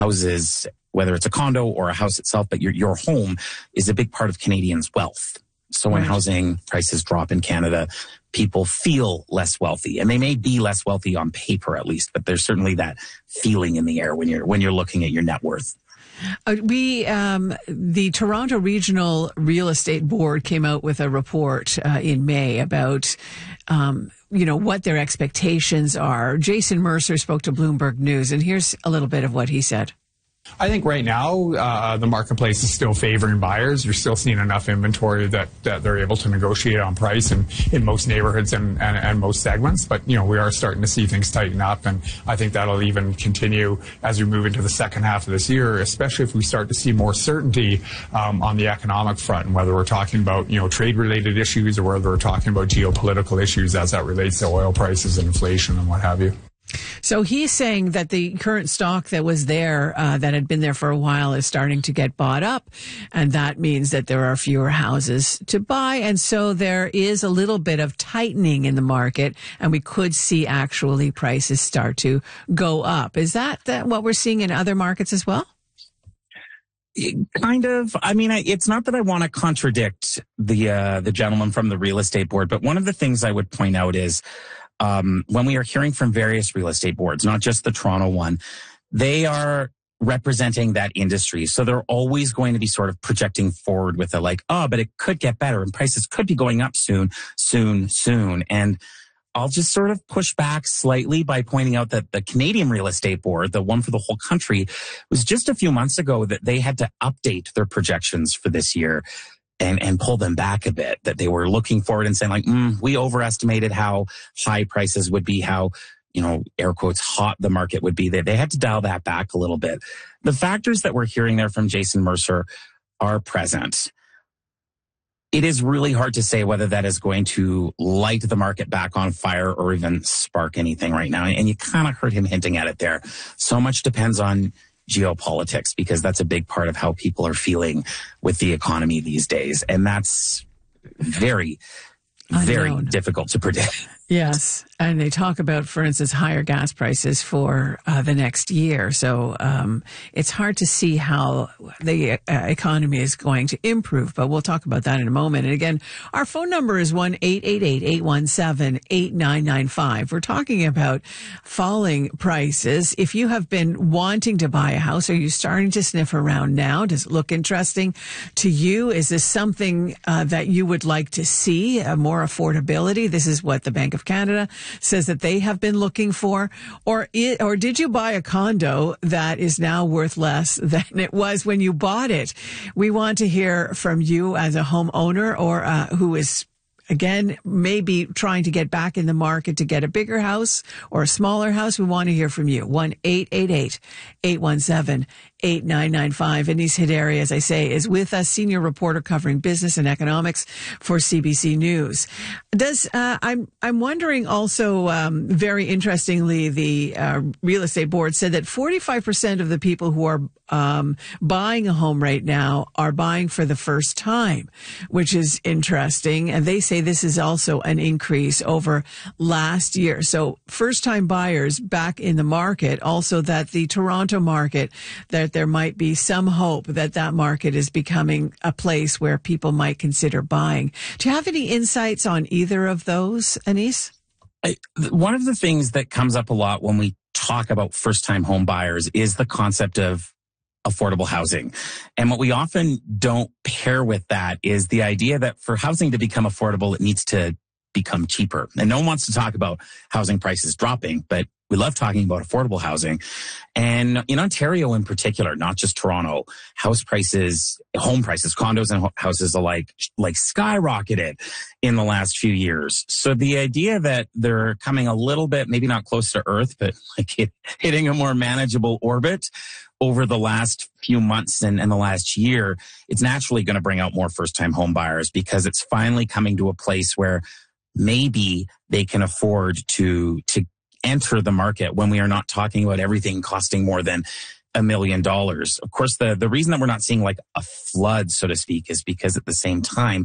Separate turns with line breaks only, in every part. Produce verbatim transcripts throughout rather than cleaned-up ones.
houses, whether it's a condo or a house itself, but your, your home is a big part of Canadians' wealth. So when
Right.
housing prices drop in Canada, people feel less wealthy, and they may be less wealthy on paper at least, but there's certainly that feeling in the air when you're, when you're looking at your net worth.
Uh, we, um, the Toronto Regional Real Estate Board came out with a report uh, in May about, um, you know, what their expectations are. Jason Mercer spoke to Bloomberg News, and here's a little bit of what he said.
I think right now uh, the marketplace is still favoring buyers. You're still seeing enough inventory that, that they're able to negotiate on price in, in most neighborhoods and, and, and most segments. But, you know, we are starting to see things tighten up, and I think that'll even continue as we move into the second half of this year, especially if we start to see more certainty um, on the economic front, and whether we're talking about, you know, trade-related issues or whether we're talking about geopolitical issues as that relates to oil prices and inflation and what have you.
So he's saying that the current stock that was there, uh, that had been there for a while, is starting to get bought up. And that means that there are fewer houses to buy. And so there is a little bit of tightening in the market, and we could see actually prices start to go up. Is that, that what we're seeing in other markets as well?
Kind of. I mean, I, it's not that I want to contradict the uh, the gentleman from the real estate board, but one of the things I would point out is um, when we are hearing from various real estate boards, not just the Toronto one, they are representing that industry. So they're always going to be sort of projecting forward with a like, oh, but it could get better and prices could be going up soon, soon, soon. And I'll just sort of push back slightly by pointing out that the Canadian Real Estate Board, the one for the whole country, was just a few months ago that they had to update their projections for this year and, and pull them back a bit, that they were looking forward and saying like, mm, we overestimated how high prices would be, how, you know, air quotes, hot the market would be. They, they had to dial that back a little bit. The factors that we're hearing there from Jason Mercer are present. It is really hard to say whether that is going to light the market back on fire or even spark anything right now. And you kind of heard him hinting at it there. So much depends on geopolitics, because that's a big part of how people are feeling with the economy these days. And that's very, very
Unknown.
difficult to predict.
Yes. And they talk about, for instance, higher gas prices for uh, the next year. So um, it's hard to see how the uh, economy is going to improve, but we'll talk about that in a moment. And again, our phone number is one eight eight eight, eight one seven, eight nine nine five. We're talking about falling prices. If you have been wanting to buy a house, are you starting to sniff around now? Does it look interesting to you? Is this something uh, that you would like to see, uh, more affordability? This is what the Bank of Canada says that they have been looking for. Or it, or did you buy a condo that is now worth less than it was when you bought it? We want to hear from you as a homeowner, or uh, who is, again, maybe trying to get back in the market to get a bigger house or a smaller house. We want to hear from you. one eight eight eight, eight one seven, eight nine nine five. Anis Hederi, as I say, is with us, senior reporter covering business and economics for C B C News. Does uh, I'm I'm wondering also, um, very interestingly, the uh, real estate board said that forty-five percent of the people who are um, buying a home right now are buying for the first time, which is interesting. And they say this is also an increase over last year. So first-time buyers back in the market. Also, that the Toronto market, that there might be some hope that that market is becoming a place where people might consider buying. Do you have any insights on either of those, Anis?
I, one of the things that comes up a lot when we talk about first-time home buyers is the concept of affordable housing. And what we often don't pair with that is the idea that for housing to become affordable, it needs to become cheaper. And no one wants to talk about housing prices dropping, but we love talking about affordable housing. And in Ontario in particular, not just Toronto, house prices, home prices, condos and houses alike, like skyrocketed in the last few years. So the idea that they're coming a little bit, maybe not close to earth, but like hit, hitting a more manageable orbit over the last few months and, and the last year, it's naturally going to bring out more first-time home buyers, because it's finally coming to a place where maybe they can afford to, to enter the market when we are not talking about everything costing more than a million dollars. Of course, the, the reason that we're not seeing like a flood, so to speak, is because at the same time,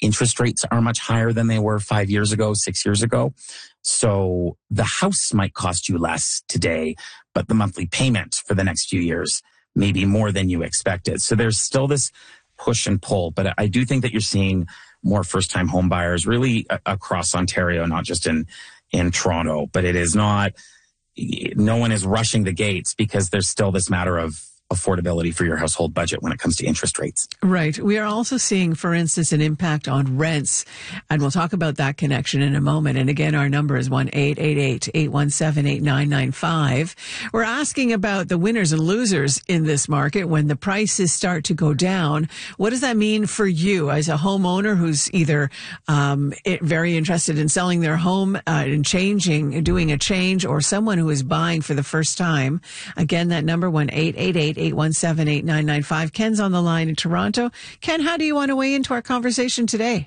Interest rates are much higher than they were five years ago, six years ago. So the house might cost you less today, but the monthly payment for the next few years may be more than you expected. So there's still this push and pull, but I do think that you're seeing more first-time home buyers really across Ontario, not just in, in Toronto, but it is not, no one is rushing the gates because there's still this matter of affordability for your household budget when it comes to interest rates.
Right. We are also seeing, for instance, an impact on rents, and we'll talk about that connection in a moment. And again, our number is one eight eight eight, eight one seven, eight nine nine five. We're asking about the winners and losers in this market when the prices start to go down. What does that mean for you as a homeowner who's either um, very interested in selling their home uh, and changing, doing a change, or someone who is buying for the first time? Again, that number one eight eight eight, eight one seven, eight nine nine five. Ken's on the line in Toronto. Ken, how do you want to weigh into our conversation today?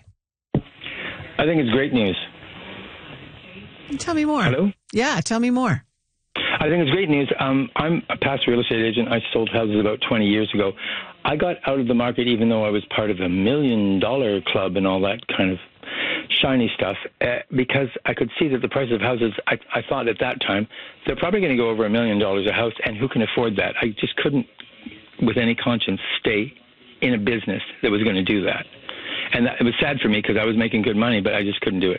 I think it's great news.
Tell me more.
Hello?
Yeah, tell me more.
I think it's great news. Um, I'm a past real estate agent. I sold houses about twenty years ago. I got out of the market even though I was part of a million dollar club and all that kind of shiny stuff uh, because I could see that the price of houses, I, I thought at that time, they're probably going to go over a million dollars a house, and who can afford that? I just couldn't, with any conscience, stay in a business that was going to do that. And that, it was sad for me because I was making good money, but I just couldn't do it.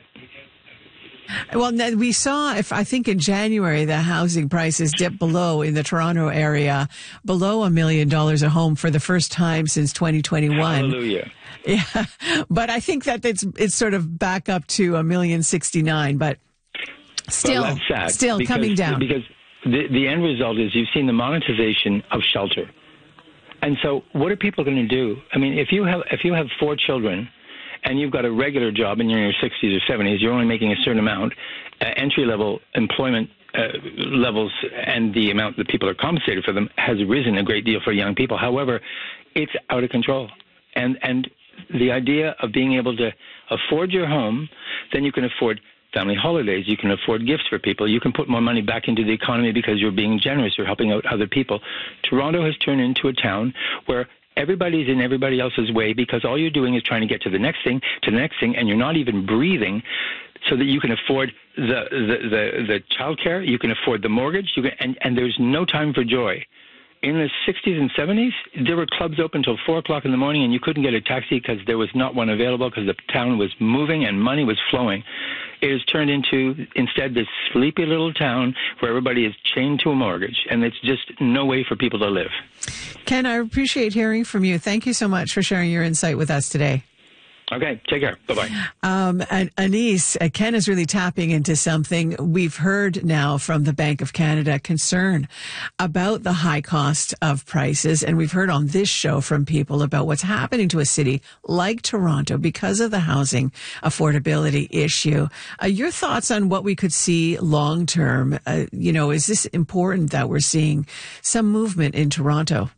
Well, we saw, if I think in January, the housing prices dipped below in the Toronto area, below a million dollars a home for the first time since twenty twenty-one.
Hallelujah.
Yeah, but I think that it's it's sort of back up to a million sixty nine, but still,
well, that's sad
still
because,
coming down.
Because the the end result is you've seen the monetization of shelter, and so what are people going to do? I mean, if you have if you have four children, and you've got a regular job and you're in your sixties or seventies, you're only making a certain amount, uh, entry-level employment uh, levels and the amount that people are compensated for them has risen a great deal for young people. However, it's out of control. And, and the idea of being able to afford your home, then you can afford family holidays, you can afford gifts for people, you can put more money back into the economy because you're being generous, you're helping out other people. Toronto has turned into a town where everybody's in everybody else's way because all you're doing is trying to get to the next thing, to the next thing, and you're not even breathing so that you can afford the the the, the child care, you can afford the mortgage, you can, and, and there's no time for joy. In the sixties and seventies, there were clubs open until four o'clock in the morning, and you couldn't get a taxi because there was not one available because the town was moving and money was flowing. It has turned into, instead, this sleepy little town where everybody is chained to a mortgage, and it's just no way for people to live.
Ken, I appreciate hearing from you. Thank you so much for sharing your insight with us today.
Okay, take care. Bye-bye.
Um, and Anise, uh, Ken is really tapping into something we've heard now from the Bank of Canada, concern about the high cost of prices. And we've heard on this show from people about what's happening to a city like Toronto because of the housing affordability issue. Uh, your thoughts on what we could see long term? Uh, you know, is this important that we're seeing some movement in Toronto?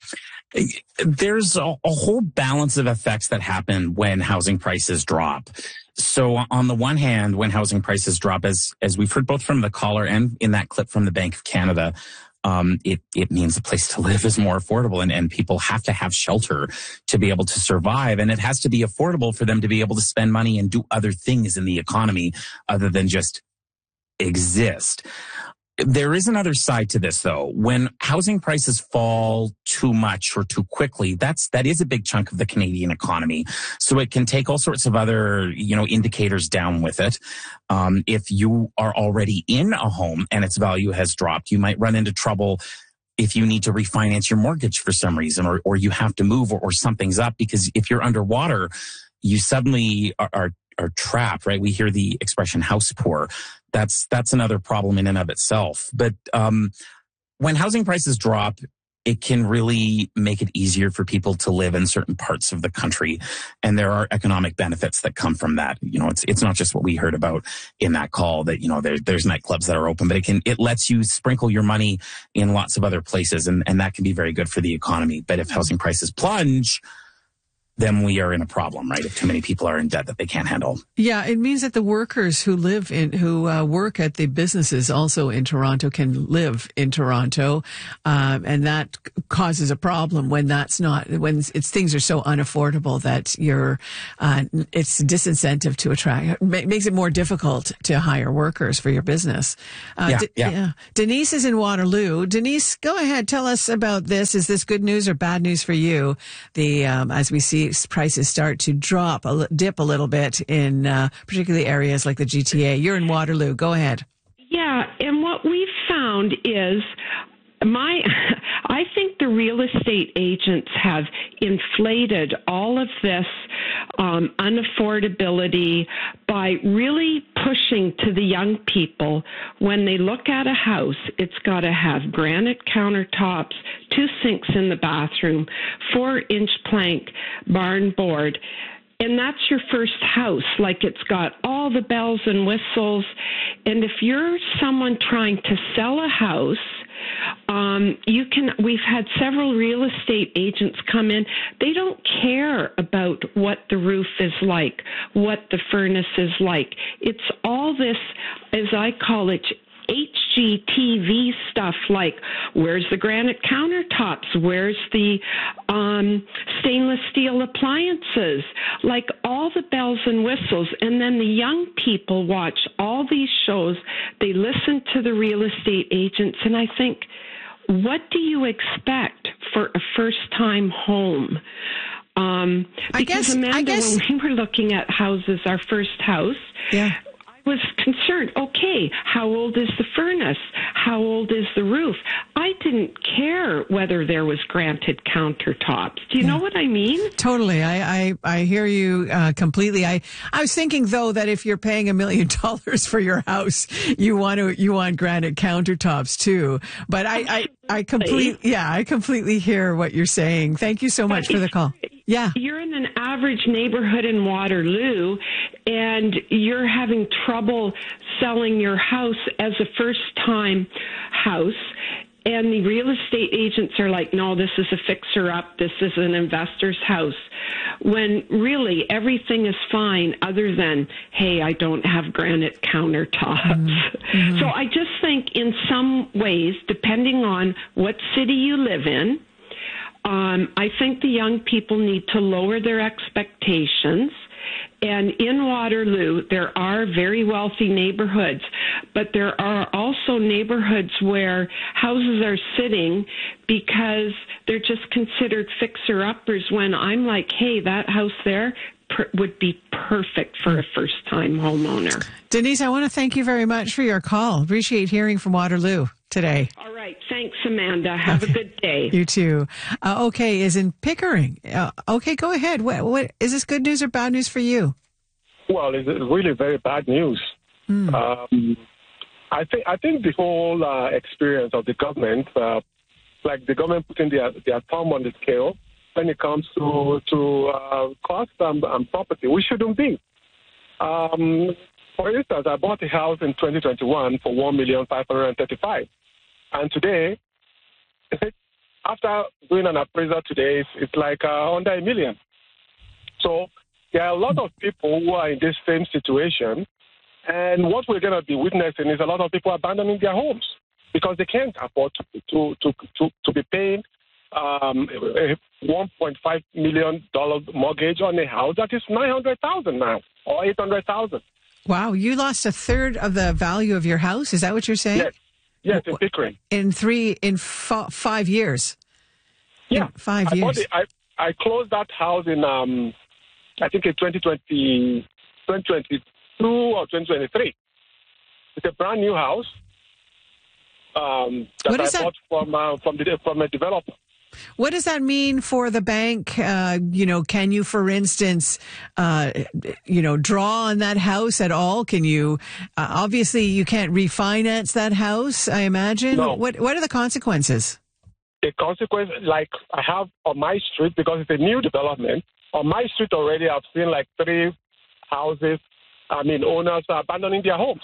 There's a, a whole balance of effects that happen when housing prices drop. So on the one hand, when housing prices drop, as as we've heard both from the caller and in that clip from the Bank of Canada, um, it, it means a place to live is more affordable, and, and people have to have shelter to be able to survive. And it has to be affordable for them to be able to spend money and do other things in the economy other than just exist. There is another side to this, though. When housing prices fall too much or too quickly, that's that is a big chunk of the Canadian economy. So it can take all sorts of other, you know, indicators down with it. Um, if you are already in a home and its value has dropped, you might run into trouble if you need to refinance your mortgage for some reason, or or you have to move, or, or something's up. Because if you're underwater, you suddenly are, are are trapped, right? We hear the expression house poor. That's that's another problem in and of itself. But um, when housing prices drop, it can really make it easier for people to live in certain parts of the country, and there are economic benefits that come from that. You know, it's it's not just what we heard about in that call that, you know, there, there's nightclubs that are open, but it can it lets you sprinkle your money in lots of other places, and and that can be very good for the economy. But if housing prices plunge, then we are in a problem, right? If too many people are in debt that they can't handle.
Yeah, it means that the workers who live in, who uh, work at the businesses also in Toronto can live in Toronto. Um, and that causes a problem when that's not, when it's, things are so unaffordable that you're, uh, it's disincentive to attract, it makes it more difficult to hire workers for your business. Uh,
yeah,
D-
yeah.
yeah. Denise is in Waterloo. Denise, go ahead. Tell us about this. Is this good news or bad news for you? The, um, as we see prices start to drop, a, dip a little bit in uh, particularly areas like the G T A. You're in Waterloo. Go ahead.
Yeah, and what we've found is my, I think the real estate agents have inflated all of this um, unaffordability by really pushing to the young people. When they look at a house, it's got to have granite countertops, two sinks in the bathroom, four-inch plank barn board. And that's your first house. Like, it's got all the bells and whistles. And if you're someone trying to sell a house, um, you can, we've had several real estate agents come in. They don't care about what the roof is like, what the furnace is like. It's all this, as I call it, H G T V stuff, like where's the granite countertops, where's the um, stainless steel appliances, like all the bells and whistles. And then the young people watch all these shows, they listen to the real estate agents, and I think, what do you expect for a first-time home? Um,
I
because
guess,
Amanda,
I guess,
when we were looking at houses, our first house,
yeah.
was concerned, okay, how old is the furnace? How old is the roof? I didn't care whether there was granite countertops. Do you
yeah.
know what I mean?
Totally. I, I, I hear you uh, completely. I, I was thinking, though, that if you're paying a million dollars for your house, you want to you want granite countertops, too. But I, I, I completely, yeah, I completely hear what you're saying. Thank you so much for the call. Yeah.
You're in an average neighborhood in Waterloo, and you're having trouble selling your house as a first-time house, and the real estate agents are like, no, this is a fixer-up, this is an investor's house, when really everything is fine other than, hey, I don't have granite countertops. Mm-hmm. So I just think in some ways, depending on what city you live in, Um, I think the young people need to lower their expectations. And in Waterloo, there are very wealthy neighborhoods, but there are also neighborhoods where houses are sitting because they're just considered fixer-uppers, when I'm like, hey, that house there per- would be perfect for a first-time homeowner.
Denise, I want to thank you very much for your call. Appreciate hearing from Waterloo today.
All right. Thanks, Amanda. Have okay. a good day.
You too. Uh, okay, is in Pickering. Uh, okay, go ahead. What, what is this, good news or bad news for you?
Well, it's really very bad news. Mm. Um, I think I think the whole uh, experience of the government, uh, like the government putting their, their thumb on the scale when it comes to to uh, cost and, and property, we shouldn't be. Um, for instance, I bought a house in twenty twenty-one for one million five hundred thirty-five. And today, after doing an appraisal today, it's, it's like uh, under a million. So there are a lot of people who are in this same situation. And what we're going to be witnessing is a lot of people abandoning their homes because they can't afford to to to, to, to be paying um, a one point five million dollars mortgage on a house that is nine hundred thousand dollars now or eight hundred thousand dollars.
Wow, you lost a third of the value of your house? Is that what you're saying?
Yes. Yes, in Pickering.
In three, in f- five years.
Yeah,
in five
I
years.
It, I I closed that house in um, I think in twenty twenty, twenty twenty-two or twenty twenty-three. It's a brand new house um, that
what
I
is
bought
that?
from uh, from the from a developer.
What does that mean for the bank? Uh, you know, can you, for instance, uh, you know, draw on that house at all? Can you, uh, obviously you can't refinance that house, I imagine.
No.
What, what are the consequences?
The consequence, like I have on my street, because it's a new development, on my street already I've seen like three houses, I mean, owners are abandoning their homes.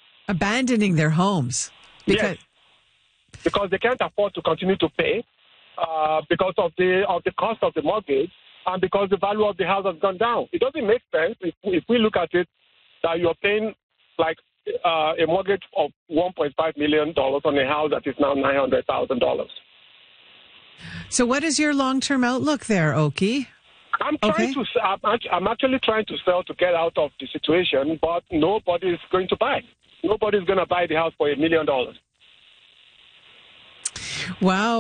Abandoning their homes? Because
yes. Because they can't afford to continue to pay. uh, because of the of the cost of the mortgage and because the value of the house has gone down. It doesn't make sense if, if we look at it that you're paying like uh, a mortgage of one point five million dollars on a house that is now nine hundred thousand dollars.
So what is your long-term outlook there, Oki?
I'm trying
Okay.
to. I'm act- I'm actually trying to sell to get out of the situation, but nobody's going to buy. Nobody's going to buy the house for a million dollars.
Wow.